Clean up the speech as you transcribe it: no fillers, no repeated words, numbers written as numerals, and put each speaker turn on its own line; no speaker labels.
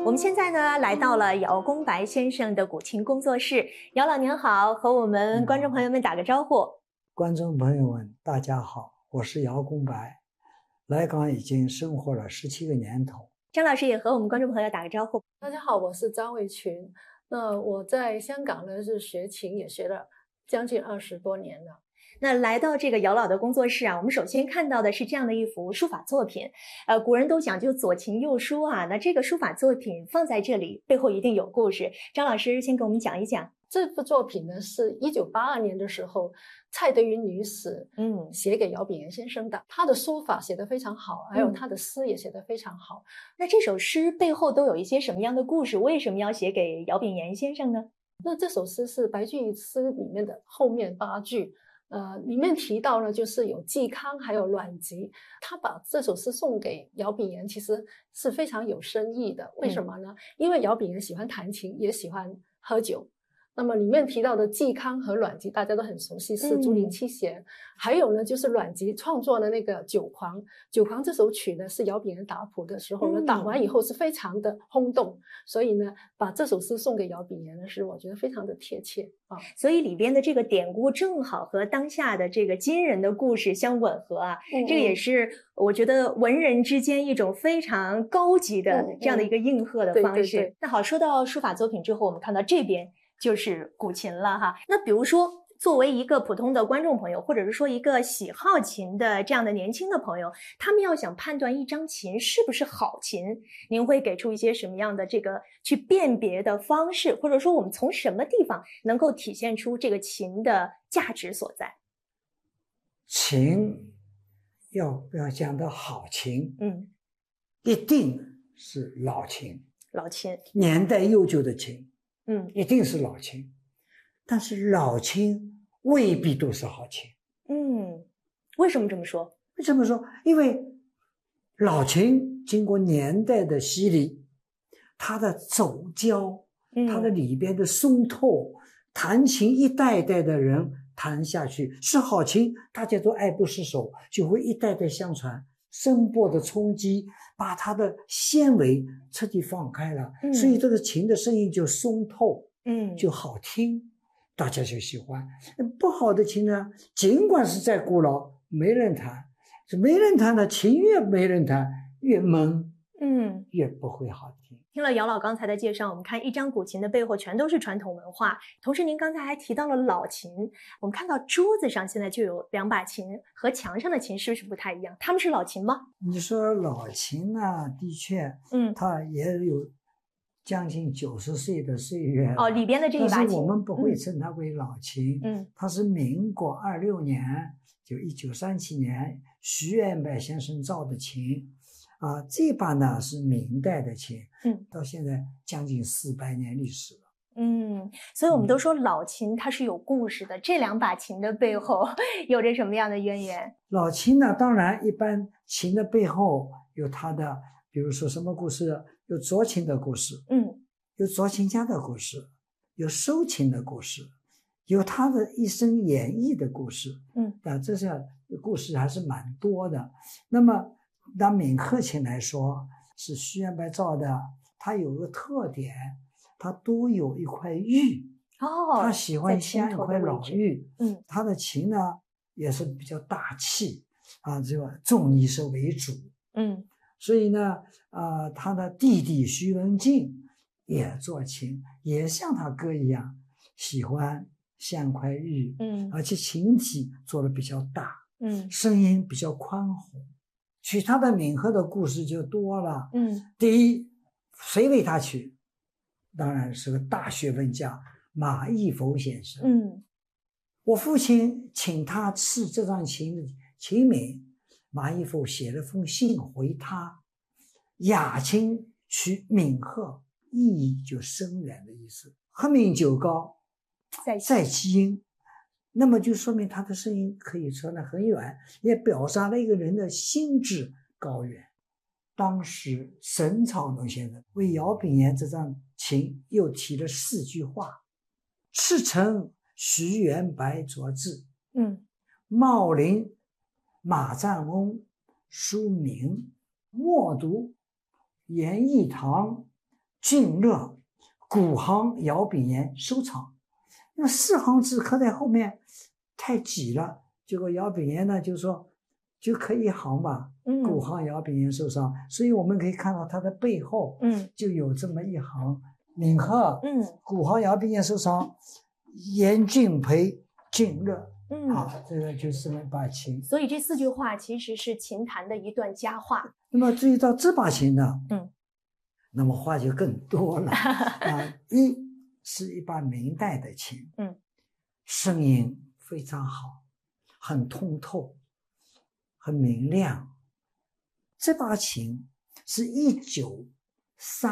我们现在呢来到了姚公白先生的古琴工作室。姚老您好，和我们观众朋友们打个招呼。
观众朋友们大家好，我是姚公白，来港已经生活了17个年头。
张老师也和我们观众朋友打个招呼。
大家好，我是张卫群。那我在香港呢是学琴，也学了将近20多年了。
那来到这个姚老的工作室啊，我们首先看到的是这样的一幅书法作品。古人都讲究左琴右书啊，那这个书法作品放在这里，背后一定有故事。张老师先给我们讲一讲。
这幅作品呢是1982年的时候，蔡德云女士写给姚炳炎先生的。她的书法写得非常好，还有她的诗也写得非常好。
那这首诗背后都有一些什么样的故事？为什么要写给姚炳炎先生呢？
那这首诗是白居易诗里面的后面8句。里面提到呢，就是有嵇康还有阮籍，他把这首诗送给姚炳炎，其实是非常有深意的。为什么呢？因为姚炳炎喜欢弹琴，也喜欢喝酒。那么里面提到的嵇康和阮籍大家都很熟悉，是竹林七贤。还有呢就是阮籍创作的那个酒狂这首曲呢是姚炳炎打谱的时候呢，打完以后是非常的轰动，所以呢把这首诗送给姚炳炎的是我觉得非常的贴切啊。
所以里边的这个典故正好和当下的这个今人的故事相吻合啊。这个也是我觉得文人之间一种非常高级的这样的一个应和的方式。
对。
那好，说到书法作品之后，我们看到这边就是古琴了哈。那比如说作为一个普通的观众朋友，或者是说一个喜好琴的这样的年轻的朋友，他们要想判断一张琴是不是好琴，您会给出一些什么样的这个去辨别的方式，或者说我们从什么地方能够体现出这个琴的价值所在？
琴要讲到好琴，一定是老琴，年代悠久的琴，一定是老琴。但是老琴未必都是好琴。
为什么这么说？
因为老琴经过年代的洗礼，它的走胶，它的里边的松透，弹琴一代一代的人弹下去是好琴，大家都爱不释手，就会一代代相传。声波的冲击把它的纤维彻底放开了，所以这个琴的声音就松透，就好听，大家就喜欢。不好的琴呢，尽管是再古老，没人弹，没人弹的琴越没人弹越闷，越不会好听。
听了姚老刚才的介绍，我们看一张古琴的背后全都是传统文化。同时您刚才还提到了老琴，我们看到桌子上现在就有2把琴，和墙上的琴是不是不太一样？它们是老琴吗？
你说老琴呢，的确它也有将近90岁的岁月了。
里边的这一把琴，
但是我们不会称它为老琴。它是民国26年，就1937年徐元白先生造的琴。这把呢是明代的琴，到现在将近400年历史了。
所以我们都说老琴它是有故事的。这2把琴的背后有着什么样的渊源？
老琴呢，当然一般琴的背后有它的，比如说什么故事？有酌琴的故事，有作琴家的故事，有收琴的故事，有他的一生演绎的故事。这些故事还是蛮多的。那么拿闽鹤琴来说，是徐元白造的，它有个特点，它都有一块玉。他喜欢镶一块老玉。他的琴呢也是比较大气这个重力是为主。所以呢他的弟弟徐文静也做琴，也像他哥一样喜欢镶块玉。而且琴体做的比较大，声音比较宽宏。取他的闽鹤的故事就多了。第一，谁为他取？当然是个大学问家马义孚先生。我父亲请他赐这张琴的琴名，马义孚写了封信回他，雅琴取闽鹤，意义就深远的意思。鹤鸣九高，在其音。那么就说明他的声音可以传得很远，也表达了一个人的心智高远。当时沈草农先生为姚炳炎这张琴又提了4句话：赤诚徐元白着字，茂林马占翁书名，默读严义堂俊乐，古行姚炳炎收藏。那么4行字刻在后面太挤了，结果姚炳炎呢就说就刻1行吧，古行姚炳炎收藏。所以我们可以看到它的背后，就有这么1行，闽贺，古行姚炳炎收藏，严俊培俊乐。这个就是这么一把琴。
所以这4句话其实是琴坛的一段佳话。
那么注意到这把琴呢，那么话就更多了一是一把明代的琴，声音非常好，很通透，很明亮。这把琴是1930